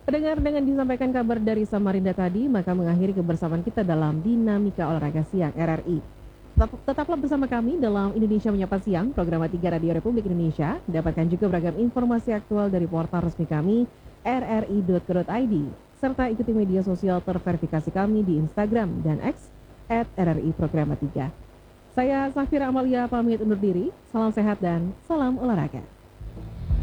Pendengar, dengan disampaikan kabar dari Samarinda tadi, maka mengakhiri kebersamaan kita dalam Dinamika Olahraga Siang RRI. Tetaplah bersama kami dalam Indonesia Menyapa Siang, program 3 Radio Republik Indonesia. Dapatkan juga beragam informasi aktual dari portal resmi kami, rri.co.id, serta ikuti media sosial terverifikasi kami di Instagram dan X, @RRI Programa 3. Saya Safira Amalia pamit undur diri, salam sehat dan salam olahraga.